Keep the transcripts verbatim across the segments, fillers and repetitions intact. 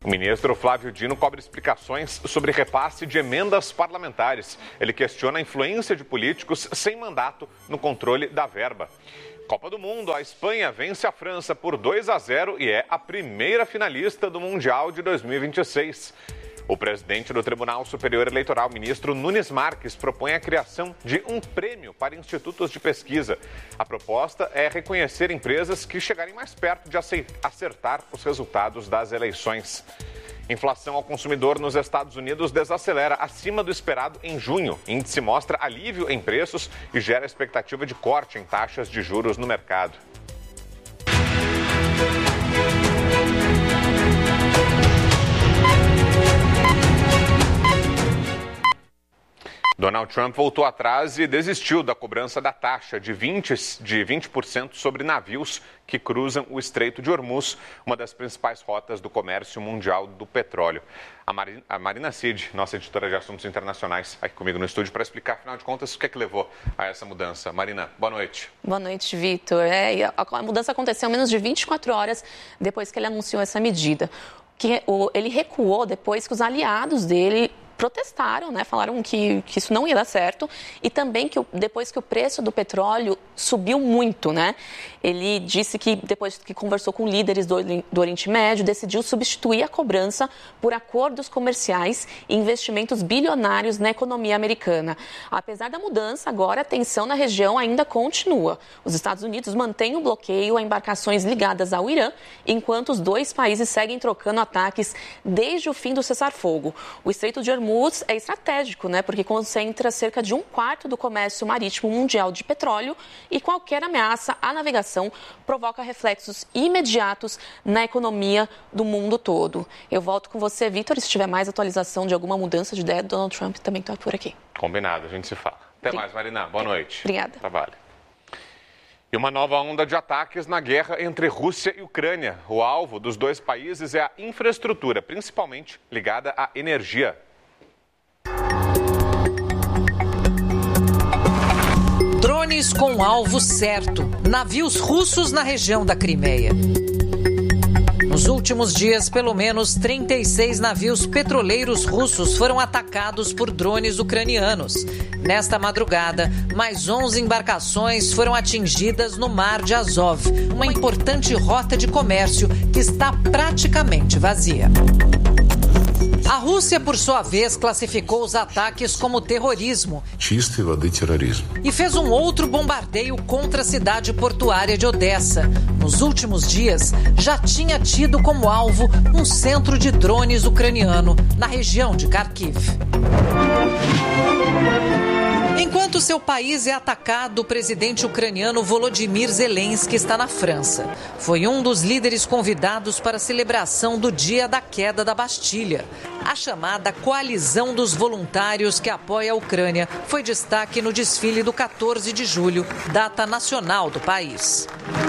O ministro Flávio Dino cobra explicações sobre repasse de emendas parlamentares. Ele questiona a influência de políticos sem mandato no controle da verba. Copa do Mundo, a Espanha vence a França por dois a zero e é a primeira finalista do Mundial de dois mil e vinte e seis. O presidente do Tribunal Superior Eleitoral, ministro Nunes Marques, propõe a criação de um prêmio para institutos de pesquisa. A proposta é reconhecer empresas que chegarem mais perto de acertar os resultados das eleições. Inflação ao consumidor nos Estados Unidos desacelera acima do esperado em junho. O índice mostra alívio em preços e gera expectativa de corte em taxas de juros no mercado. Donald Trump voltou atrás e desistiu da cobrança da taxa de vinte por cento sobre navios que cruzam o Estreito de Hormuz, uma das principais rotas do comércio mundial do petróleo. A Marina, a Marina Cid, nossa editora de assuntos internacionais, aqui comigo no estúdio para explicar, afinal de contas, o que é que levou a essa mudança. Marina, boa noite. Boa noite, Vitor. É, a mudança aconteceu menos de vinte e quatro horas depois que ele anunciou essa medida. Que, o, ele recuou depois que os aliados dele protestaram, né? Falaram que, que isso não ia dar certo e também que depois que o preço do petróleo subiu muito, né? Ele disse que depois que conversou com líderes do, do Oriente Médio, decidiu substituir a cobrança por acordos comerciais e investimentos bilionários na economia americana. Apesar da mudança, agora a tensão na região ainda continua. Os Estados Unidos mantêm o bloqueio a embarcações ligadas ao Irã, enquanto os dois países seguem trocando ataques desde o fim do cessar-fogo. O Estreito de Hormuz é estratégico, né? Porque concentra cerca de um quarto do comércio marítimo mundial de petróleo e qualquer ameaça à navegação provoca reflexos imediatos na economia do mundo todo. Eu volto com você, Vitor, se tiver mais atualização de alguma mudança de ideia, Donald Trump também está por aqui. Combinado, a gente se fala. Até Obrigada. mais, Marina. Boa noite. Obrigada. Trabalho. E uma nova onda de ataques na guerra entre Rússia e Ucrânia. O alvo dos dois países é a infraestrutura, principalmente ligada à energia. Drones com alvo certo. Navios russos na região da Crimeia. Nos últimos dias, pelo menos trinta e seis navios petroleiros russos foram atacados por drones ucranianos. Nesta madrugada, mais onze embarcações foram atingidas no Mar de Azov, uma importante rota de comércio que está praticamente vazia. A Rússia, por sua vez, classificou os ataques como terrorismo e fez um outro bombardeio contra a cidade portuária de Odessa. Nos últimos dias, já tinha tido como alvo um centro de drones ucraniano na região de Kharkiv. Enquanto seu país é atacado, o presidente ucraniano Volodymyr Zelensky está na França. Foi um dos líderes convidados para a celebração do dia da queda da Bastilha. A chamada Coalizão dos Voluntários que apoia a Ucrânia foi destaque no desfile do quatorze de julho, data nacional do país.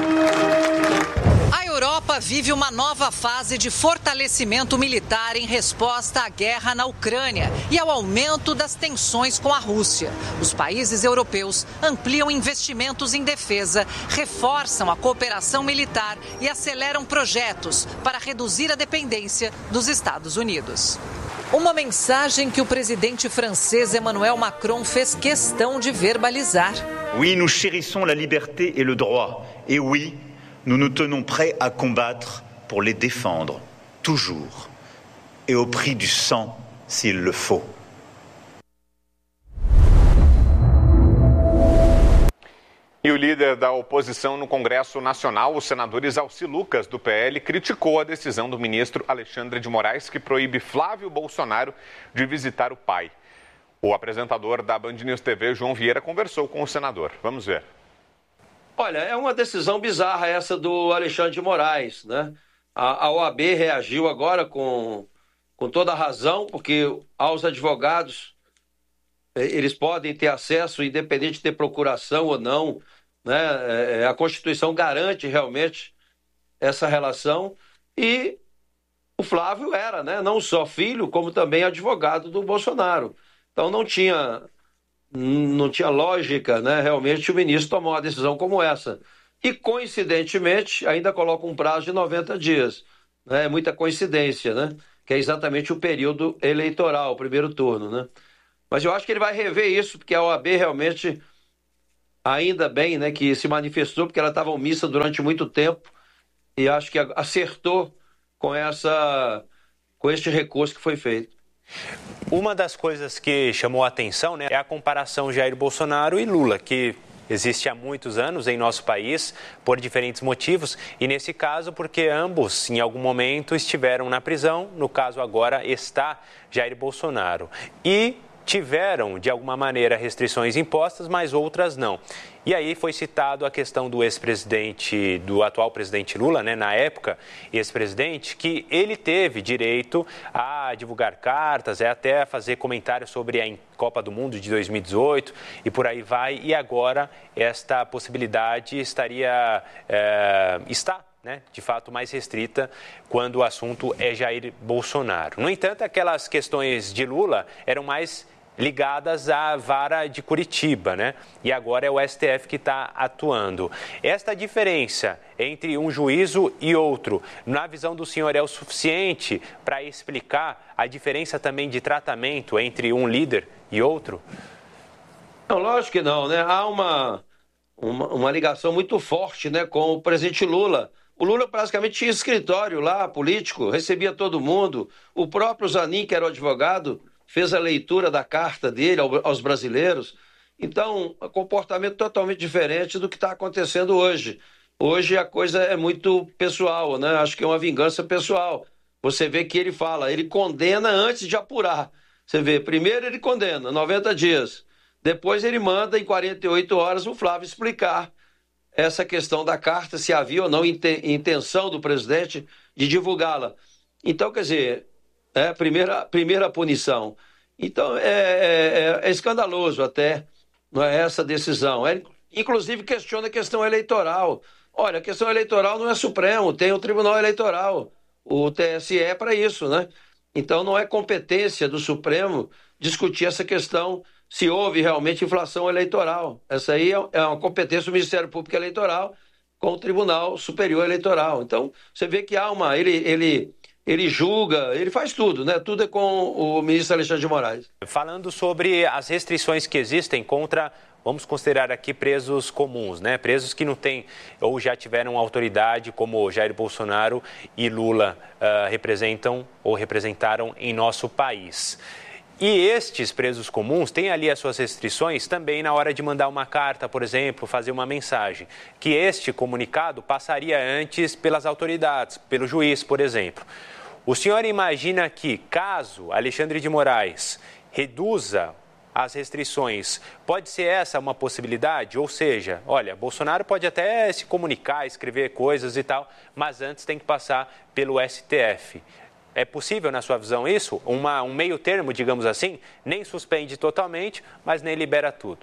A Europa vive uma nova fase de fortalecimento militar em resposta à guerra na Ucrânia e ao aumento das tensões com a Rússia. Os países europeus ampliam investimentos em defesa, reforçam a cooperação militar e aceleram projetos para reduzir a dependência dos Estados Unidos. Uma mensagem que o presidente francês Emmanuel Macron fez questão de verbalizar. Oui, nous chérissons la liberté et le droit. Et oui, nous nous tenons prêts à combattre pour les défendre, toujours, et au prix du sang, s'il le faut. E o líder da oposição no Congresso Nacional, o senador Isalci Lucas, do P L, criticou a decisão do ministro Alexandre de Moraes, que proíbe Flávio Bolsonaro de visitar o pai. O apresentador da Band News T V, João Vieira, conversou com o senador. Vamos ver. Olha, é uma decisão bizarra essa do Alexandre de Moraes, né? A, a O A B reagiu agora com, com toda a razão, porque aos advogados, eles podem ter acesso, independente de ter procuração ou não, né? A Constituição garante realmente essa relação e o Flávio era, né? Não só filho, como também advogado do Bolsonaro. Então não tinha... Não tinha lógica, né? Realmente o ministro tomou uma decisão como essa. E, coincidentemente, ainda coloca um prazo de noventa dias. né? É muita coincidência, né? Que é exatamente o período eleitoral, o primeiro turno, né? Mas eu acho que ele vai rever isso, porque a O A B realmente, ainda bem, né, que se manifestou, porque ela estava omissa durante muito tempo, e acho que acertou com, essa, com este recurso que foi feito. Uma das coisas que chamou a atenção, né, é a comparação Jair Bolsonaro e Lula, que existe há muitos anos em nosso país por diferentes motivos, e nesse caso porque ambos em algum momento estiveram na prisão, no caso agora está Jair Bolsonaro. E tiveram, de alguma maneira, restrições impostas, mas outras não. E aí foi citado a questão do ex-presidente, do atual presidente Lula, né, na época, ex-presidente, que ele teve direito a divulgar cartas, é, até a fazer comentários sobre a Copa do Mundo de dois mil e dezoito e por aí vai. E agora esta possibilidade estaria, é, está, né, de fato, mais restrita quando o assunto é Jair Bolsonaro. No entanto, aquelas questões de Lula eram mais ligadas à vara de Curitiba, né? E agora é o S T F que está atuando. Esta diferença entre um juízo e outro, na visão do senhor, é o suficiente para explicar a diferença também de tratamento entre um líder e outro? Não, lógico que não, né? Há uma, uma, uma ligação muito forte, né, com o presidente Lula. O Lula praticamente tinha escritório lá, político, recebia todo mundo. O próprio Zanin, que era o advogado, fez a leitura da carta dele aos brasileiros. Então, um comportamento totalmente diferente do que está acontecendo hoje. Hoje a coisa é muito pessoal, né? Acho que é uma vingança pessoal. Você vê que ele fala, ele condena antes de apurar. Você vê, primeiro ele condena, noventa dias. Depois ele manda, em quarenta e oito horas, o Flávio explicar essa questão da carta, se havia ou não intenção do presidente de divulgá-la. Então, quer dizer, é a primeira, primeira punição. Então, é, é, é escandaloso até, não é, essa decisão. É, inclusive, questiona a questão eleitoral. Olha, a questão eleitoral não é Supremo, tem o Tribunal Eleitoral. O T S E é para isso, né? Então, não é competência do Supremo discutir essa questão, se houve realmente inflação eleitoral. Essa aí é uma competência do Ministério Público Eleitoral com o Tribunal Superior Eleitoral. Então, você vê que há uma... Ele, ele, ele julga, ele faz tudo, né? Tudo é com o ministro Alexandre de Moraes. Falando sobre as restrições que existem contra, vamos considerar aqui, presos comuns, né? Presos que não têm ou já tiveram autoridade, como Jair Bolsonaro e Lula uh, representam ou representaram em nosso país. E estes presos comuns têm ali as suas restrições também na hora de mandar uma carta, por exemplo, fazer uma mensagem, que este comunicado passaria antes pelas autoridades, pelo juiz, por exemplo. O senhor imagina que, caso Alexandre de Moraes reduza as restrições, pode ser essa uma possibilidade? Ou seja, olha, Bolsonaro pode até se comunicar, escrever coisas e tal, mas antes tem que passar pelo S T F. É possível, na sua visão, isso? Uma, um meio termo, digamos assim, nem suspende totalmente, mas nem libera tudo.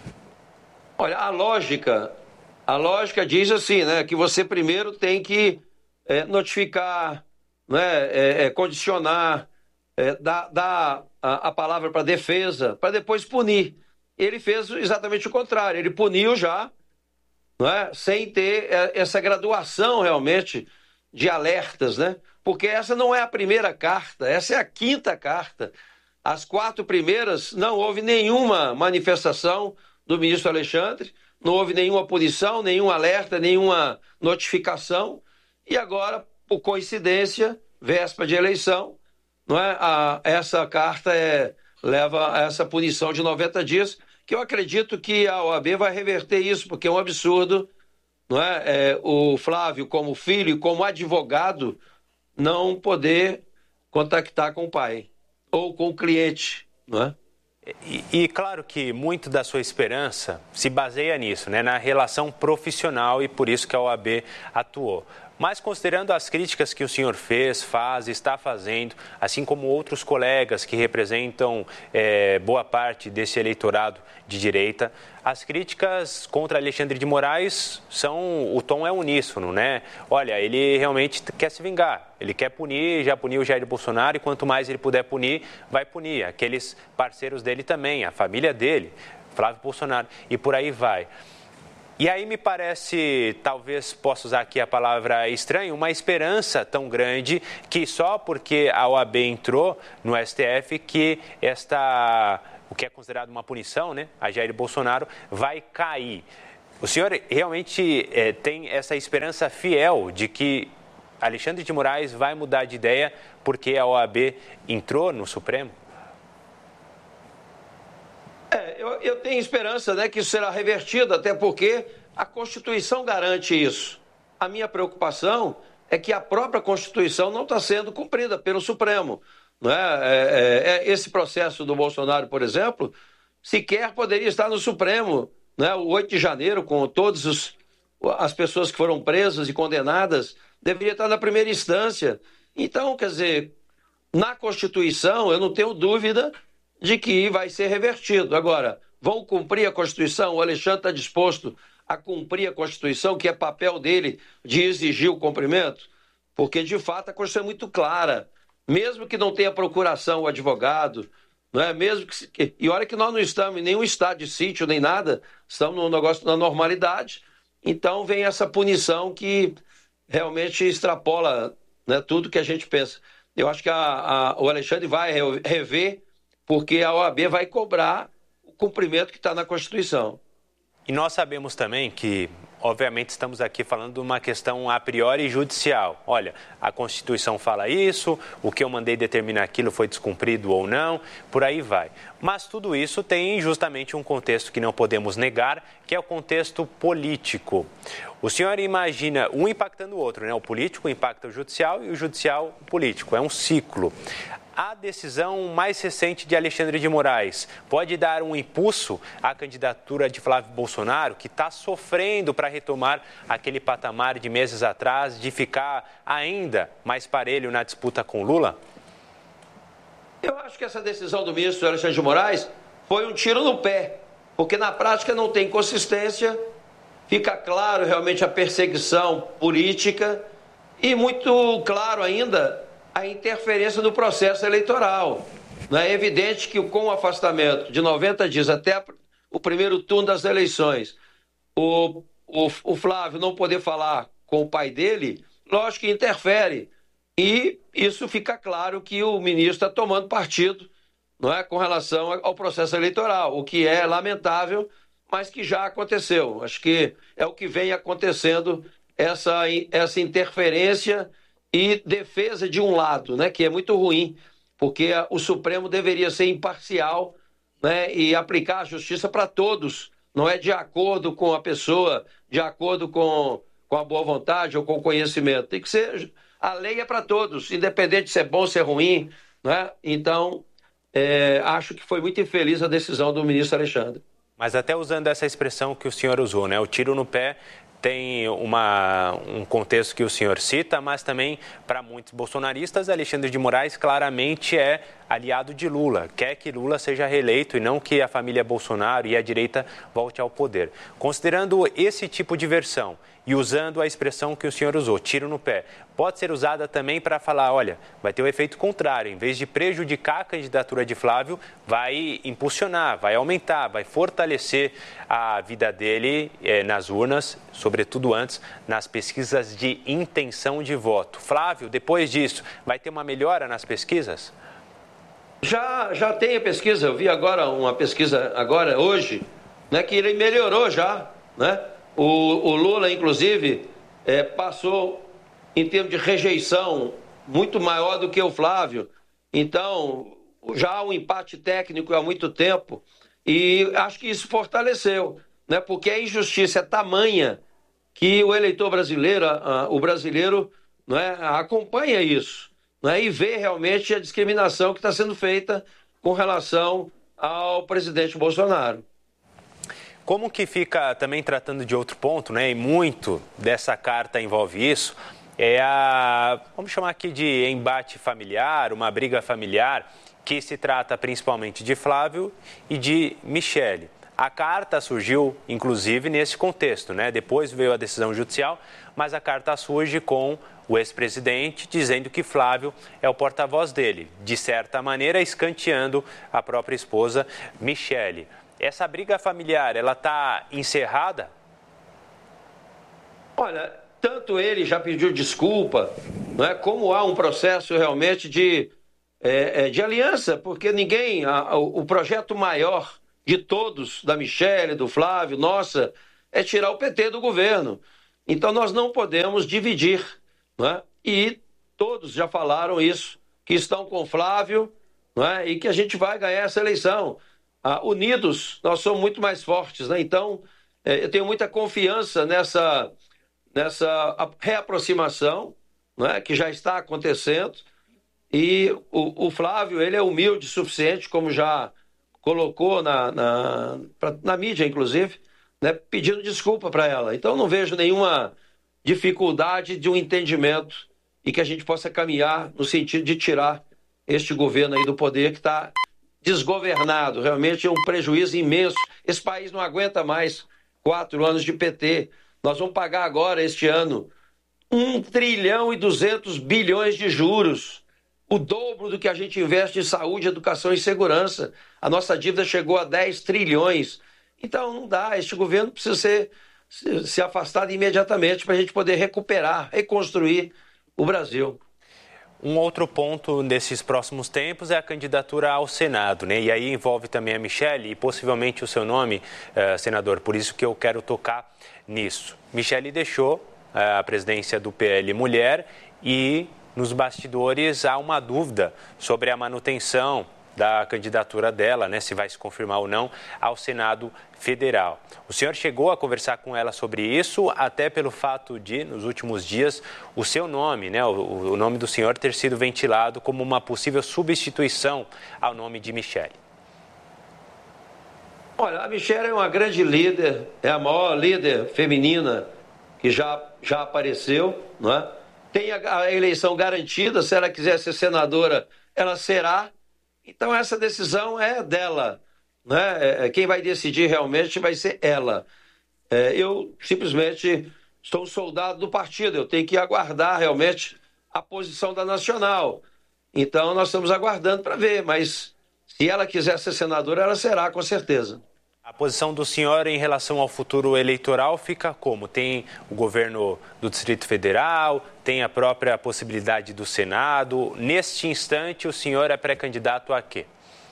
Olha, a lógica, a lógica diz assim, né, que você primeiro tem que é, notificar, né, é, é, condicionar, é, dar, dar a, a palavra para a defesa, para depois punir. Ele fez exatamente o contrário, ele puniu já, não é, sem ter essa graduação realmente de alertas, né? Porque essa não é a primeira carta, essa é a quinta carta. As quatro primeiras não houve nenhuma manifestação do ministro Alexandre, não houve nenhuma punição, nenhum alerta, nenhuma notificação. E agora, por coincidência, véspera de eleição, não é? a, essa carta é, leva a essa punição de noventa dias, que eu acredito que a O A B vai reverter isso, porque é um absurdo, não é? É, o Flávio, como filho e como advogado, não poder contactar com o pai ou com o cliente, não é? E, e claro que muito da sua esperança se baseia nisso, né? Na relação profissional, e por isso que a O A B atuou. Mas considerando as críticas que o senhor fez, faz, está fazendo, assim como outros colegas que representam é, boa parte desse eleitorado de direita, as críticas contra Alexandre de Moraes são, o tom é uníssono, né? Olha, ele realmente quer se vingar, ele quer punir, já puniu o Jair Bolsonaro, e quanto mais ele puder punir, vai punir. Aqueles parceiros dele também, a família dele, Flávio Bolsonaro, e por aí vai. E aí me parece, talvez possa usar aqui a palavra estranho, uma esperança tão grande que só porque a O A B entrou no S T F que esta, o que é considerado uma punição, né, a Jair Bolsonaro, vai cair. O senhor realmente é, tem essa esperança fiel de que Alexandre de Moraes vai mudar de ideia porque a O A B entrou no Supremo? É, eu, eu tenho esperança, né, que isso será revertido, até porque a Constituição garante isso. A minha preocupação é que a própria Constituição não está sendo cumprida pelo Supremo. Não é? É, é, esse processo do Bolsonaro, por exemplo, sequer poderia estar no Supremo. Né? O oito de janeiro, com todas os, as pessoas que foram presas e condenadas, deveria estar na primeira instância. Então, quer dizer, na Constituição, eu não tenho dúvida de que vai ser revertido. Agora, vão cumprir a Constituição? O Alexandre está disposto a cumprir a Constituição, que é papel dele de exigir o cumprimento? Porque, de fato, a Constituição é muito clara. Mesmo que não tenha procuração o advogado, não é? Mesmo que, e olha que nós não estamos em nenhum estado de sítio nem nada, estamos no negócio da normalidade. Então, vem essa punição que realmente extrapola, né, tudo que a gente pensa. Eu acho que a, a, o Alexandre vai rever, porque a O A B vai cobrar o cumprimento que está na Constituição. E nós sabemos também que, obviamente, estamos aqui falando de uma questão a priori judicial. Olha, a Constituição fala isso, o que eu mandei determinar aquilo foi descumprido ou não, por aí vai. Mas tudo isso tem justamente um contexto que não podemos negar, que é o contexto político. O senhor imagina um impactando o outro, né? O político impacta o judicial e o judicial o político. É um ciclo. A decisão mais recente de Alexandre de Moraes pode dar um impulso à candidatura de Flávio Bolsonaro, que está sofrendo para retomar aquele patamar de meses atrás, de ficar ainda mais parelho na disputa com Lula? Eu acho que essa decisão do ministro Alexandre de Moraes foi um tiro no pé, porque na prática não tem consistência, fica claro realmente a perseguição política e muito claro ainda a interferência no processo eleitoral. É evidente que com o afastamento de noventa dias até o primeiro turno das eleições, o, o, o Flávio não poder falar com o pai dele, lógico que interfere. E isso fica claro que o ministro está tomando partido, não é, com relação ao processo eleitoral, o que é lamentável, mas que já aconteceu. Acho que é o que vem acontecendo, essa, essa interferência e defesa de um lado, né, que é muito ruim, porque o Supremo deveria ser imparcial, né, e aplicar a justiça para todos, não é de acordo com a pessoa, de acordo com, com a boa vontade ou com o conhecimento. Tem que ser, a lei é para todos, independente de ser bom ou ser ruim, né? Então, é, acho que foi muito infeliz a decisão do ministro Alexandre. Mas até usando essa expressão que o senhor usou, né, o tiro no pé, tem uma, um contexto que o senhor cita, mas também, para muitos bolsonaristas, Alexandre de Moraes claramente é aliado de Lula, quer que Lula seja reeleito e não que a família Bolsonaro e a direita volte ao poder. Considerando esse tipo de versão e usando a expressão que o senhor usou, tiro no pé, pode ser usada também para falar, olha, vai ter o efeito contrário, em vez de prejudicar a candidatura de Flávio, vai impulsionar, vai aumentar, vai fortalecer a vida dele eh, nas urnas, sobretudo antes, nas pesquisas de intenção de voto. Flávio, depois disso, vai ter uma melhora nas pesquisas? Já, já tem a pesquisa, eu vi agora uma pesquisa, agora, hoje, né, que ele melhorou já, né? O, o Lula, inclusive, é, passou em termos de rejeição muito maior do que o Flávio. Então, já há um empate técnico há muito tempo e acho que isso fortaleceu, né? Porque a injustiça é tamanha que o eleitor brasileiro, a, a, o brasileiro, né, acompanha isso, né, e vê realmente a discriminação que está sendo feita com relação ao presidente Bolsonaro. Como que fica, também tratando de outro ponto, né, e muito dessa carta envolve isso, é a, vamos chamar aqui de embate familiar, uma briga familiar, que se trata principalmente de Flávio e de Michele. A carta surgiu, inclusive, nesse contexto, né? Depois veio a decisão judicial, mas a carta surge com o ex-presidente dizendo que Flávio é o porta-voz dele, de certa maneira escanteando a própria esposa Michele. Essa briga familiar, ela está encerrada? Olha, tanto ele já pediu desculpa, não é, como há um processo realmente de, é, de aliança, porque ninguém, a, o projeto maior de todos, da Michele, do Flávio, nossa, é tirar o P T do governo. Então nós não podemos dividir, não é? E todos já falaram isso, que estão com o Flávio, não é? E que a gente vai ganhar essa eleição. Ah, unidos, nós somos muito mais fortes, né? Então, é, eu tenho muita confiança nessa, nessa reaproximação, não é? Que já está acontecendo. E o, o Flávio, ele é humilde o suficiente, como já colocou na, na, pra, na mídia, inclusive, né? Pedindo desculpa para ela. Então, não vejo nenhuma dificuldade de um entendimento e que a gente possa caminhar no sentido de tirar este governo aí do poder que está desgovernado. Realmente é um prejuízo imenso. Esse país não aguenta mais quatro anos de P T. Nós vamos pagar agora, este ano, um trilhão e duzentos bilhões de juros. O dobro do que a gente investe em saúde, educação e segurança. A nossa dívida chegou a dez trilhões. Então não dá. Este governo precisa ser, se, se afastado imediatamente para a gente poder recuperar, reconstruir o Brasil. Um outro ponto nesses próximos tempos é a candidatura ao Senado, né? E aí envolve também a Michele e possivelmente o seu nome, uh, senador. Por isso que eu quero tocar nisso. Michele deixou uh, a presidência do P L Mulher e nos bastidores há uma dúvida sobre a manutenção da candidatura dela, né, se vai se confirmar ou não, ao Senado Federal. O senhor chegou a conversar com ela sobre isso, até pelo fato de, nos últimos dias, o seu nome, né, o, o nome do senhor ter sido ventilado como uma possível substituição ao nome de Michele. Olha, a Michele é uma grande líder, é a maior líder feminina que já, já apareceu, não é? Tem a, a eleição garantida, se ela quiser ser senadora, ela será. Então essa decisão é dela, né? Quem vai decidir realmente vai ser ela. É, eu simplesmente sou um soldado do partido, eu tenho que aguardar realmente a posição da Nacional. Então nós estamos aguardando para ver, mas se ela quiser ser senadora, ela será, com certeza. A posição do senhor em relação ao futuro eleitoral fica como? Tem o governo do Distrito Federal, tem a própria possibilidade do Senado. Neste instante, o senhor é pré-candidato a quê?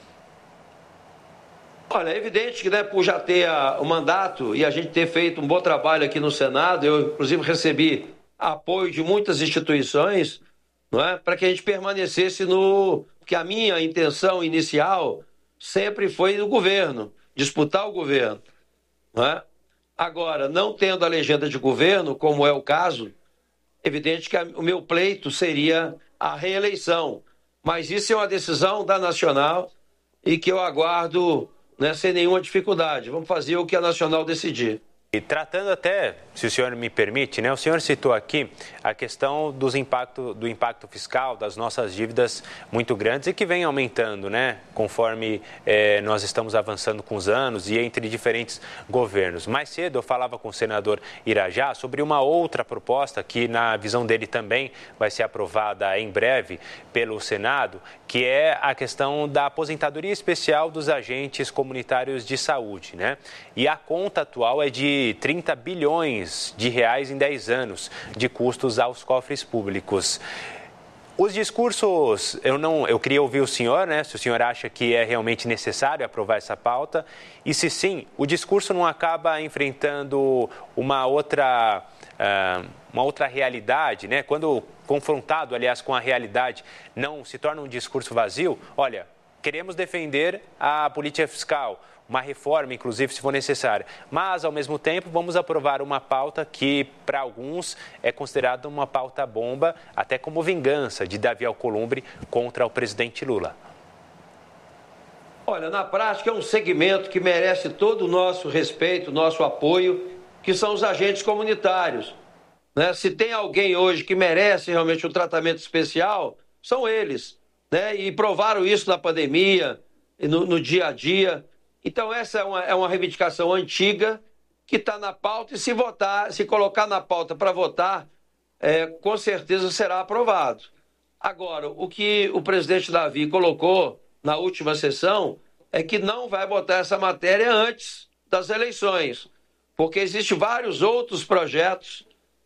Olha, é evidente que, né, por já ter a, o mandato e a gente ter feito um bom trabalho aqui no Senado, eu, inclusive, recebi apoio de muitas instituições, não é, para que a gente permanecesse no... Porque a minha intenção inicial sempre foi no governo, disputar o governo, não é? Agora, não tendo a legenda de governo, como é o caso, evidente que a, o meu pleito seria a reeleição, mas isso é uma decisão da Nacional e que eu aguardo, né, sem nenhuma dificuldade. Vamos fazer o que a Nacional decidir. E tratando até, se o senhor me permite, né, o senhor citou aqui a questão dos impacto, do impacto fiscal, das nossas dívidas muito grandes e que vem aumentando, né, conforme é, nós estamos avançando com os anos e entre diferentes governos. Mais cedo eu falava com o senador Irajá sobre uma outra proposta que, na visão dele, também vai ser aprovada em breve pelo Senado, que é a questão da aposentadoria especial dos agentes comunitários de saúde, né? E a conta atual é de trinta bilhões de reais em dez anos de custos aos cofres públicos. Os discursos, eu não, eu queria ouvir o senhor, né? Se o senhor acha que é realmente necessário aprovar essa pauta e se sim, o discurso não acaba enfrentando uma outra, uh, uma outra realidade, né? Quando confrontado, aliás, com a realidade, não se torna um discurso vazio. Olha, queremos defender a política fiscal, uma reforma, inclusive, se for necessária. Mas, ao mesmo tempo, vamos aprovar uma pauta que, para alguns, é considerada uma pauta bomba, até como vingança de Davi Alcolumbre contra o presidente Lula. Olha, na prática é um segmento que merece todo o nosso respeito, nosso apoio, que são os agentes comunitários, né? Se tem alguém hoje que merece realmente um tratamento especial, são eles, né? E provaram isso na pandemia, no, no dia a dia. Então essa é uma, é uma reivindicação antiga que está na pauta e se votar, se colocar na pauta para votar, é, com certeza será aprovado. Agora, o que o presidente Davi colocou na última sessão é que não vai botar essa matéria antes das eleições, porque existem vários outros projetos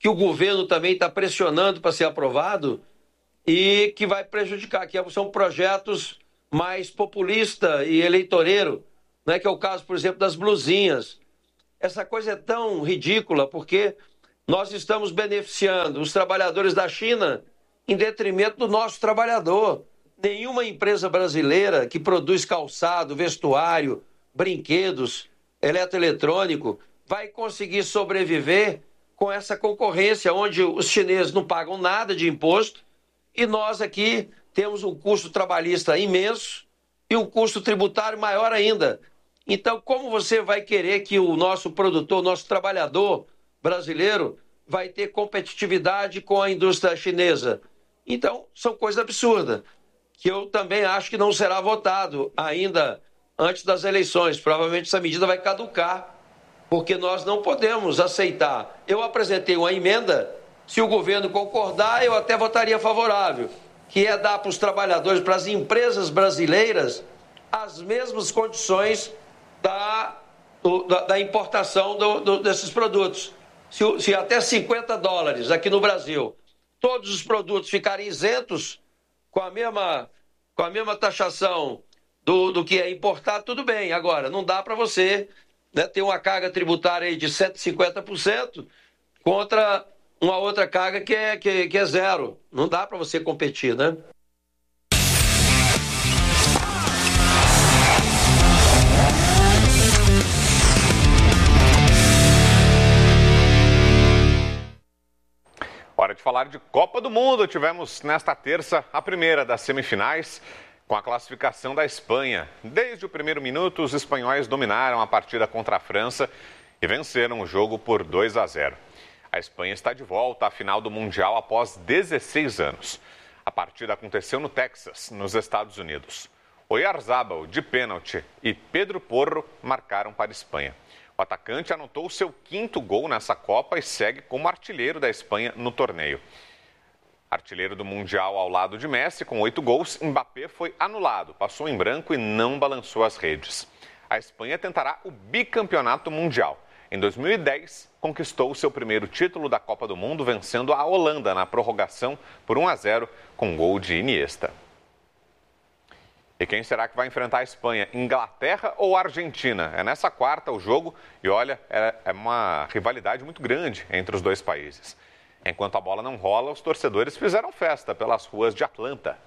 que o governo também está pressionando para ser aprovado e que vai prejudicar, que são projetos mais populista e eleitoreiro, né? Que é o caso, por exemplo, das blusinhas. Essa coisa é tão ridícula porque nós estamos beneficiando os trabalhadores da China em detrimento do nosso trabalhador. Nenhuma empresa brasileira que produz calçado, vestuário, brinquedos, eletroeletrônico vai conseguir sobreviver com essa concorrência onde os chineses não pagam nada de imposto e nós aqui temos um custo trabalhista imenso e um custo tributário maior ainda. Então, como você vai querer que o nosso produtor, o nosso trabalhador brasileiro vai ter competitividade com a indústria chinesa? Então, são coisas absurdas, que eu também acho que não será votado ainda antes das eleições. Provavelmente essa medida vai caducar, porque nós não podemos aceitar. Eu apresentei uma emenda, se o governo concordar, eu até votaria favorável, que é dar para os trabalhadores, para as empresas brasileiras, as mesmas condições da, do, da, da importação do, do, desses produtos. Se, se até cinquenta dólares aqui no Brasil, todos os produtos ficarem isentos com a mesma, com a mesma taxação do, do que é importado, tudo bem. Agora, não dá para você, né, ter uma carga tributária aí de cento e cinquenta por cento contra uma outra carga que é, que, que é zero. Não dá para você competir, né? Hora de falar de Copa do Mundo. Tivemos nesta terça a primeira das semifinais com a classificação da Espanha. Desde o primeiro minuto, os espanhóis dominaram a partida contra a França e venceram o jogo por dois a zero. A Espanha está de volta à final do Mundial após dezesseis anos. A partida aconteceu no Texas, nos Estados Unidos. Oyarzabal, de pênalti, e Pedro Porro marcaram para a Espanha. O atacante anotou seu quinto gol nessa Copa e segue como artilheiro da Espanha no torneio. Artilheiro do Mundial ao lado de Messi, com oito gols, Mbappé foi anulado, passou em branco e não balançou as redes. A Espanha tentará o bicampeonato mundial. Em dois mil e dez, conquistou seu primeiro título da Copa do Mundo, vencendo a Holanda na prorrogação por um a zero, com gol de Iniesta. E quem será que vai enfrentar a Espanha? Inglaterra ou Argentina? É nessa quarta o jogo e olha, é uma rivalidade muito grande entre os dois países. Enquanto a bola não rola, os torcedores fizeram festa pelas ruas de Atlanta.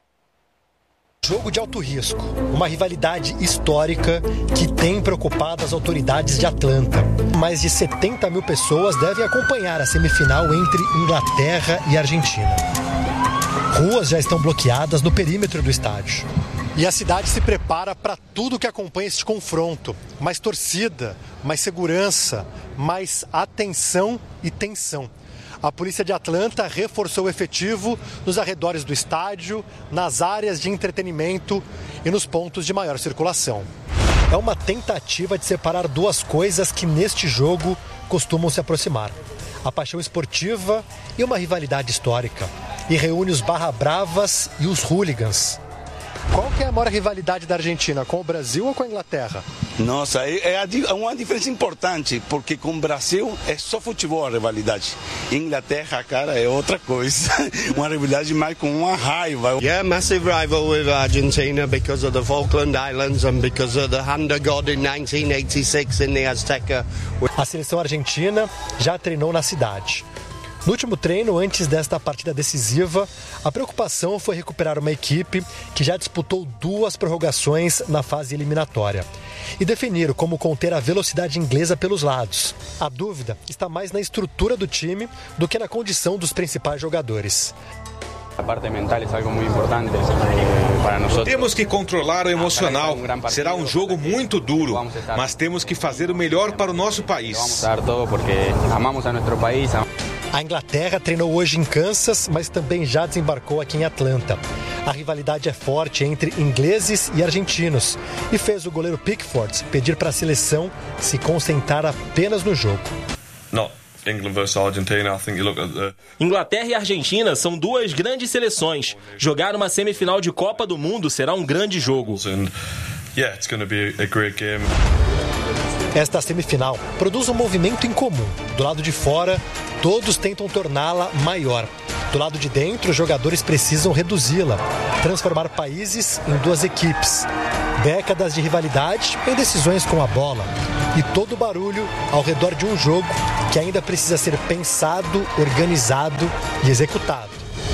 Jogo de alto risco, uma rivalidade histórica que tem preocupado as autoridades de Atlanta. Mais de setenta mil pessoas devem acompanhar a semifinal entre Inglaterra e Argentina. Ruas já estão bloqueadas no perímetro do estádio. E a cidade se prepara para tudo que acompanha este confronto. Mais torcida, mais segurança, mais atenção e tensão. A polícia de Atlanta reforçou o efetivo nos arredores do estádio, nas áreas de entretenimento e nos pontos de maior circulação. É uma tentativa de separar duas coisas que neste jogo costumam se aproximar. A paixão esportiva e uma rivalidade histórica. E reúne os barra bravas e os hooligans. Qual que é a maior rivalidade da Argentina, com o Brasil ou com a Inglaterra? Nossa, é, é uma diferença importante, porque com o Brasil é só futebol a rivalidade. Inglaterra, cara, é outra coisa. Uma rivalidade mais com uma raiva. Yeah, massive rival with Argentina because of the Falkland Islands and because of the hand of God in nineteen eighty-six in the Azteca. A seleção argentina já treinou na cidade. No último treino, antes desta partida decisiva, a preocupação foi recuperar uma equipe que já disputou duas prorrogações na fase eliminatória e definir como conter a velocidade inglesa pelos lados. A dúvida está mais na estrutura do time do que na condição dos principais jogadores. A parte mental é algo muito importante para nós. Temos que controlar o emocional. Será um jogo muito duro, mas temos que fazer o melhor para o nosso país. Vamos dar todo porque amamos a nosso país. A Inglaterra treinou hoje em Kansas, mas também já desembarcou aqui em Atlanta. A rivalidade é forte entre ingleses e argentinos e fez o goleiro Pickford pedir para a seleção se concentrar apenas no jogo. Não. Inglaterra e Argentina são duas grandes seleções. Jogar uma semifinal de Copa do Mundo será um grande jogo. Esta semifinal produz um movimento incomum. Do lado de fora, todos tentam torná-la maior. Do lado de dentro, os jogadores precisam reduzi-la, transformar países em duas equipes. Décadas de rivalidade em decisões com a bola. E todo o barulho ao redor de um jogo que ainda precisa ser pensado, organizado e executado.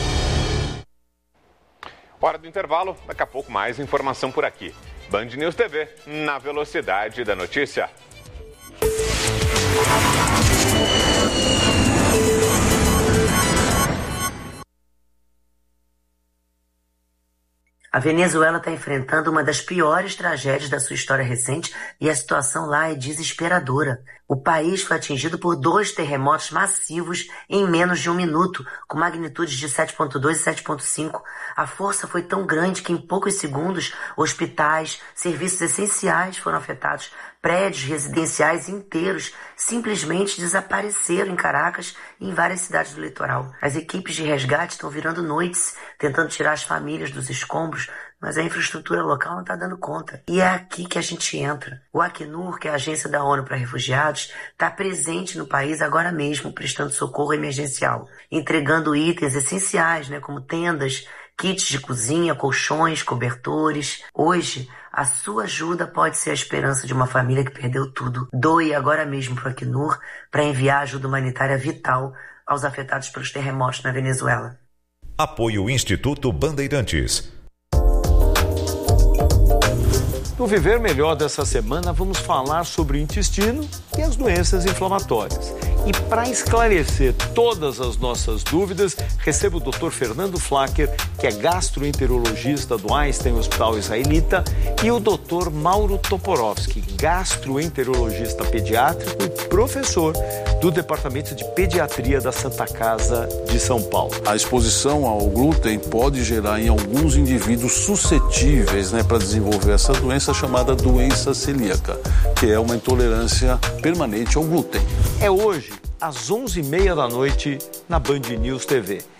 Hora do intervalo, daqui a pouco mais informação por aqui. Band News T V, na velocidade da notícia. A Venezuela está enfrentando uma das piores tragédias da sua história recente e a situação lá é desesperadora. O país foi atingido por dois terremotos massivos em menos de um minuto, com magnitudes de sete ponto dois e sete ponto cinco. A força foi tão grande que em poucos segundos hospitais, serviços essenciais foram afetados. Prédios residenciais inteiros simplesmente desapareceram em Caracas e em várias cidades do litoral. As equipes de resgate estão virando noites, tentando tirar as famílias dos escombros, mas a infraestrutura local não está dando conta. E é aqui que a gente entra. O Acnur, que é a agência da ONU para refugiados, está presente no país agora mesmo, prestando socorro emergencial, entregando itens essenciais, né, como tendas, kits de cozinha, colchões, cobertores. Hoje, a sua ajuda pode ser a esperança de uma família que perdeu tudo. Doe agora mesmo para o Acnur para enviar ajuda humanitária vital aos afetados pelos terremotos na Venezuela. Apoio Instituto Bandeirantes. No Viver Melhor dessa semana, vamos falar sobre o intestino e as doenças inflamatórias. E para esclarecer todas as nossas dúvidas, recebo o doutor Fernando Flacker, que é gastroenterologista do Einstein Hospital Israelita, e o doutor Mauro Toporowski, gastroenterologista pediátrico e professor do Departamento de Pediatria da Santa Casa de São Paulo. A exposição ao glúten pode gerar em alguns indivíduos suscetíveis, né, para desenvolver essa doença chamada doença celíaca, que é uma intolerância permanente ao glúten. É hoje, às onze e meia da noite, na Band News T V.